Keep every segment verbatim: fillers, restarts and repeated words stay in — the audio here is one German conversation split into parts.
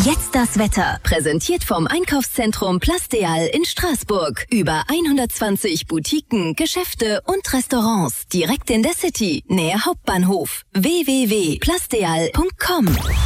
Jetzt das Wetter. Präsentiert vom Einkaufszentrum Plasteal in Straßburg. Über hundertzwanzig Boutiquen, Geschäfte und Restaurants. Direkt in der City, nähe Hauptbahnhof. w w w punkt plasteal punkt com.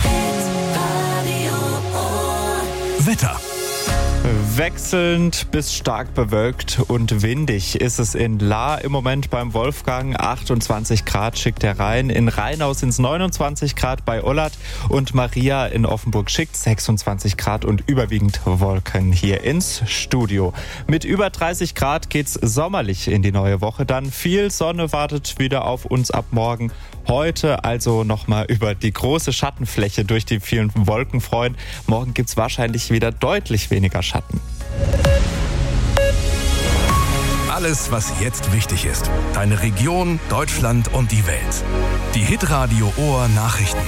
Wetter. Wechselnd bis stark bewölkt und windig ist es in Lahr im Moment beim Wolfgang. achtundzwanzig Grad schickt er rein. In Rheinau sind es neunundzwanzig Grad bei Ollert und Maria in Offenburg schickt sechsundzwanzig Grad und überwiegend Wolken hier ins Studio. Mit über dreißig Grad geht's sommerlich in die neue Woche. Dann viel Sonne wartet wieder auf uns ab morgen. Heute also nochmal über die große Schattenfläche durch die vielen Wolken freuen. Morgen gibt's wahrscheinlich wieder deutlich weniger Schatten. Alles, was jetzt wichtig ist. Deine Region, Deutschland und die Welt. Die Hitradio Ohr Nachrichten.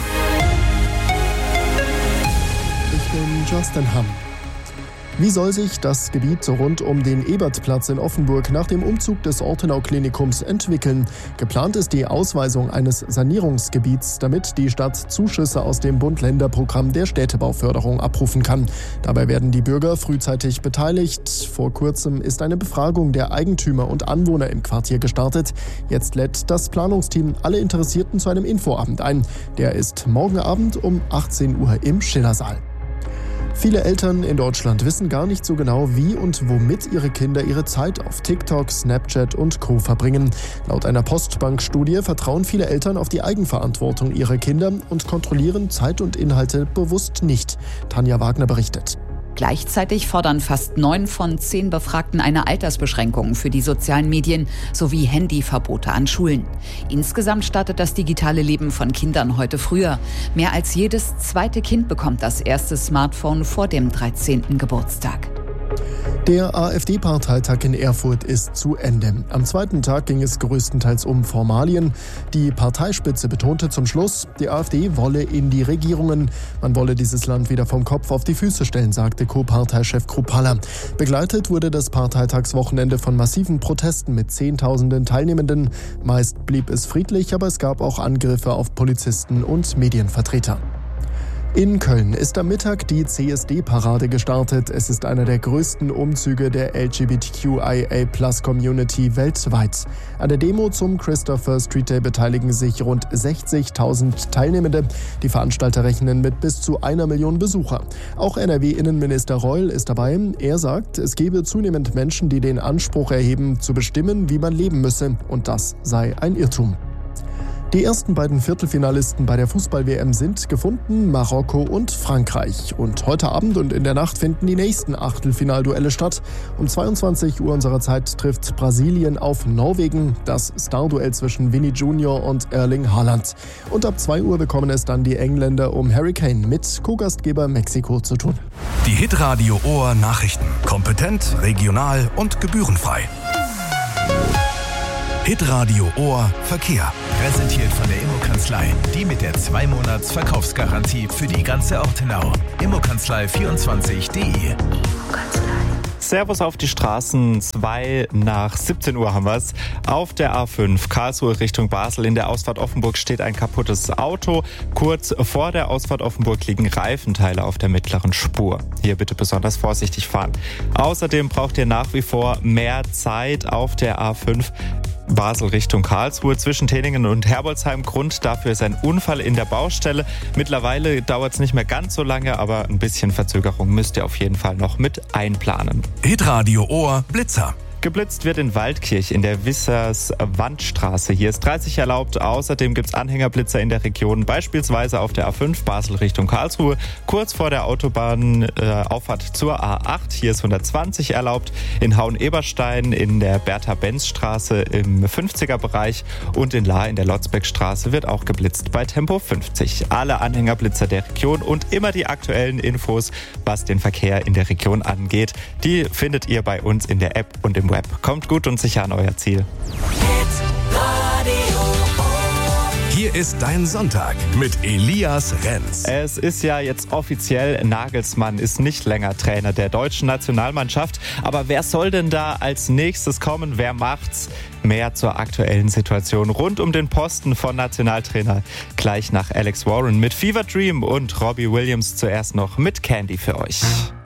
Ich bin Justin Hamm. Wie soll sich das Gebiet rund um den Ebertplatz in Offenburg nach dem Umzug des Ortenau-Klinikums entwickeln? Geplant ist die Ausweisung eines Sanierungsgebiets, damit die Stadt Zuschüsse aus dem Bund-Länder-Programm der Städtebauförderung abrufen kann. Dabei werden die Bürger frühzeitig beteiligt. Vor kurzem ist eine Befragung der Eigentümer und Anwohner im Quartier gestartet. Jetzt lädt das Planungsteam alle Interessierten zu einem Infoabend ein. Der ist morgen Abend um achtzehn Uhr im Schillersaal. Viele Eltern in Deutschland wissen gar nicht so genau, wie und womit ihre Kinder ihre Zeit auf TikTok, Snapchat und Co. verbringen. Laut einer Postbank-Studie vertrauen viele Eltern auf die Eigenverantwortung ihrer Kinder und kontrollieren Zeit und Inhalte bewusst nicht. Tanja Wagner berichtet. Gleichzeitig fordern fast neun von zehn Befragten eine Altersbeschränkung für die sozialen Medien sowie Handyverbote an Schulen. Insgesamt startet das digitale Leben von Kindern heute früher. Mehr als jedes zweite Kind bekommt das erste Smartphone vor dem dreizehnten Geburtstag. Der AfD-Parteitag in Erfurt ist zu Ende. Am zweiten Tag ging es größtenteils um Formalien. Die Parteispitze betonte zum Schluss, die AfD wolle in die Regierungen. Man wolle dieses Land wieder vom Kopf auf die Füße stellen, sagte Co-Parteichef Kruppalla. Begleitet wurde das Parteitagswochenende von massiven Protesten mit Zehntausenden Teilnehmenden. Meist blieb es friedlich, aber es gab auch Angriffe auf Polizisten und Medienvertreter. In Köln ist am Mittag die C S D-Parade gestartet. Es ist einer der größten Umzüge der L G B T Q I A Plus Community weltweit. An der Demo zum Christopher Street Day beteiligen sich rund sechzigtausend Teilnehmende. Die Veranstalter rechnen mit bis zu einer Million Besucher. Auch N R W-Innenminister Reul ist dabei. Er sagt, es gebe zunehmend Menschen, die den Anspruch erheben, zu bestimmen, wie man leben müsse. Und das sei ein Irrtum. Die ersten beiden Viertelfinalisten bei der Fußball-W M sind gefunden, Marokko und Frankreich. Und heute Abend und in der Nacht finden die nächsten Achtelfinalduelle statt. Um zweiundzwanzig Uhr unserer Zeit trifft Brasilien auf Norwegen, das Starduell zwischen Vinny Junior und Erling Haaland. Und ab zwei Uhr bekommen es dann die Engländer um Harry Kane mit Co-Gastgeber Mexiko zu tun. Die Hitradio Ohr Nachrichten. Kompetent, regional und gebührenfrei. Hitradio Ohr Verkehr. Präsentiert von der Immokanzlei. Die mit der zwei Monats Verkaufsgarantie für die ganze Ortenau. Immokanzlei vierundzwanzig punkt de. Servus auf die Straßen, zwei nach siebzehn Uhr haben wir's. Auf der A fünf, Karlsruhe Richtung Basel, in der Ausfahrt Offenburg steht ein kaputtes Auto. Kurz vor der Ausfahrt Offenburg liegen Reifenteile auf der mittleren Spur. Hier bitte besonders vorsichtig fahren. Außerdem braucht ihr nach wie vor mehr Zeit auf der A fünf. Basel Richtung Karlsruhe zwischen Teningen und Herbolzheim. Grund dafür ist ein Unfall in der Baustelle. Mittlerweile dauert es nicht mehr ganz so lange, aber ein bisschen Verzögerung müsst ihr auf jeden Fall noch mit einplanen. Hitradio Ohr Blitzer. Geblitzt wird in Waldkirch in der Wissers Wandstraße. Hier ist dreißig erlaubt. Außerdem gibt es Anhängerblitzer in der Region, beispielsweise auf der A fünf Basel Richtung Karlsruhe, kurz vor der Autobahnauffahrt äh, zur A acht. Hier ist hundertzwanzig erlaubt. In Hauen-Eberstein in der Bertha-Benz-Straße im fünfziger-Bereich und in Lahr in der Lotzbeckstraße wird auch geblitzt bei Tempo fünfzig. Alle Anhängerblitzer der Region und immer die aktuellen Infos, was den Verkehr in der Region angeht, die findet ihr bei uns in der App und im Web. Kommt gut und sicher an euer Ziel. Hier Hier ist dein Sonntag mit Elias Renz. Es ist ja jetzt offiziell, Nagelsmann ist nicht länger Trainer der deutschen Nationalmannschaft. Aber wer soll denn da als nächstes kommen? Wer macht's? Mehr zur aktuellen Situation rund um den Posten von Nationaltrainer. Gleich nach Alex Warren mit Fever Dream und Robbie Williams zuerst noch mit Candy für euch.